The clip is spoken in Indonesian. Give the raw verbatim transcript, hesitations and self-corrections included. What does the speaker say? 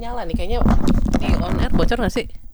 nyala nih kayaknya. Di on air bocor nggak sih?